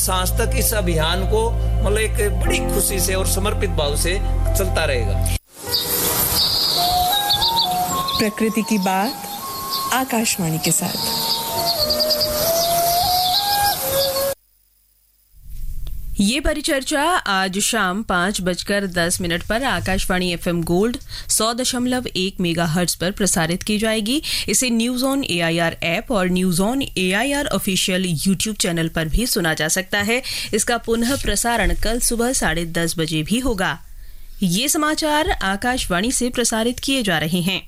सांस तक इस अभियान को मतलब एक बड़ी खुशी से और समर्पित भाव से चलता रहेगा। प्रकृति की बात आकाशवाणी के साथ। ये परिचर्चा आज शाम 5:10 पर आकाशवाणी FM गोल्ड 100.1 मेगाहर्ट्ज पर प्रसारित की जाएगी। इसे न्यूज ऑन AIR ऐप और news on AIR official YouTube channel पर भी सुना जा सकता है। इसका पुनः प्रसारण कल सुबह 10:30 बजे भी होगा। ये समाचार आकाशवाणी से प्रसारित किए जा रहे हैं।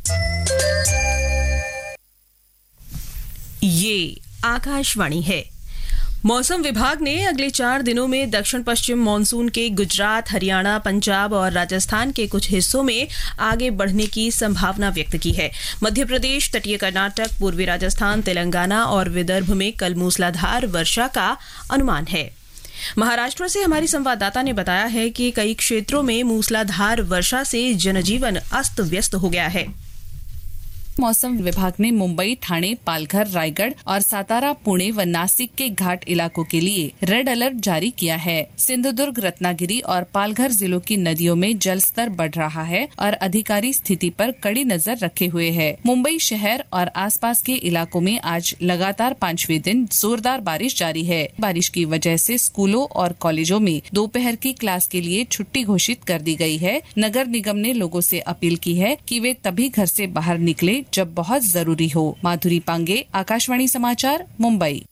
ये आकाशवाणी है। मौसम विभाग ने अगले 4 दिनों में दक्षिण पश्चिम मानसून के गुजरात, हरियाणा, पंजाब और राजस्थान के कुछ हिस्सों में आगे बढ़ने की संभावना व्यक्त की है। मध्य प्रदेश, तटीय कर्नाटक, पूर्वी राजस्थान, तेलंगाना और विदर्भ में कल मूसलाधार वर्षा का अनुमान है। महाराष्ट्र से हमारी संवाददाता ने बताया है कि कई क्षेत्रों में मूसलाधार वर्षा से जनजीवन अस्त व्यस्त हो गया है। मौसम विभाग ने मुंबई, ठाणे, पालघर, रायगढ़ और सातारा, पुणे व नासिक के घाट इलाकों के लिए रेड अलर्ट जारी किया है। सिंधुदुर्ग, रत्नागिरी और पालघर जिलों की नदियों में जलस्तर बढ़ रहा है और अधिकारी स्थिति पर कड़ी नजर रखे हुए हैं। मुंबई शहर और आसपास के इलाकों में आज लगातार 5वें दिन जोरदार बारिश जारी है। बारिश की वजह से स्कूलों और कॉलेजों में दोपहर की क्लास के लिए छुट्टी घोषित कर दी गई है। नगर निगम ने लोगों से अपील की है कि वे तभी घर से बाहर निकले जब बहुत जरूरी हो। माधुरी पांगे, आकाशवाणी समाचार, मुंबई।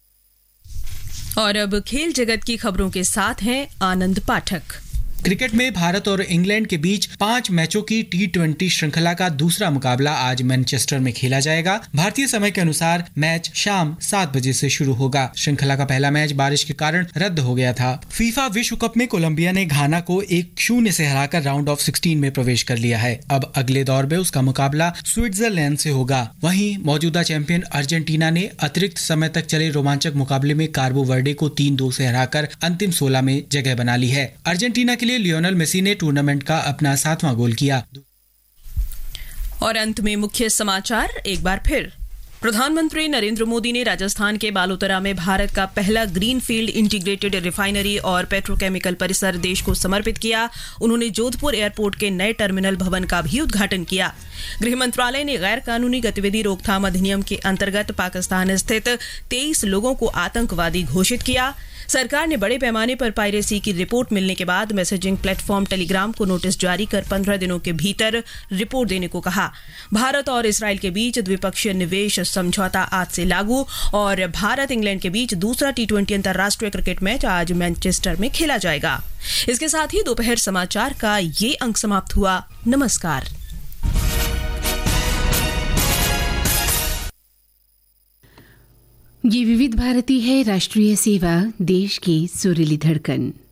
और अब खेल जगत की खबरों के साथ हैं आनंद पाठक। क्रिकेट में भारत और इंग्लैंड के बीच 5 मैचों की T20 श्रृंखला का दूसरा मुकाबला आज मैनचेस्टर में खेला जाएगा। भारतीय समय के अनुसार मैच शाम 7 बजे से शुरू होगा। श्रृंखला का पहला मैच बारिश के कारण रद्द हो गया था। फीफा विश्व कप में कोलंबिया ने घाना को 1-0 से हराकर राउंड ऑफ 16 में प्रवेश कर लिया है। अब अगले दौर में उसका मुकाबला स्विट्जरलैंड से होगा। वहीं मौजूदा चैंपियन अर्जेंटीना ने अतिरिक्त समय तक चले रोमांचक मुकाबले में कार्बो वर्डे को 3-2 से हराकर अंतिम 16 में जगह बना ली है। अर्जेंटीना के लिए लियोनेल मेसी ने टूर्नामेंट का अपना 7वां गोल किया। और अंत में मुख्य समाचार एक बार फिर। प्रधानमंत्री नरेंद्र मोदी ने राजस्थान के बालोतरा में भारत का पहला ग्रीनफील्ड इंटीग्रेटेड रिफाइनरी और पेट्रोकेमिकल परिसर देश को समर्पित किया। उन्होंने जोधपुर एयरपोर्ट के नए टर्मिनल भवन का भी उद्घाटन किया। गृह मंत्रालय ने गैर कानूनी गतिविधि रोकथाम अधिनियम के अंतर्गत पाकिस्तान स्थित 23 लोगों को आतंकवादी घोषित किया। सरकार ने बड़े पैमाने पर पायरेसी की रिपोर्ट मिलने के बाद मैसेजिंग प्लेटफॉर्म टेलीग्राम को नोटिस जारी कर 15 दिनों के भीतर रिपोर्ट देने को कहा। भारत और इसराइल के बीच द्विपक्षीय निवेश समझौता आज से लागू। और भारत इंग्लैंड के बीच दूसरा T20 अंतर्राष्ट्रीय क्रिकेट मैच आज मैनचेस्टर में खेला जाएगा। इसके साथ ही दोपहर समाचार का ये अंक समाप्त हुआ। नमस्कार। ये विविध भारती है, राष्ट्रीय सेवा, देश की सुरीली धड़कन।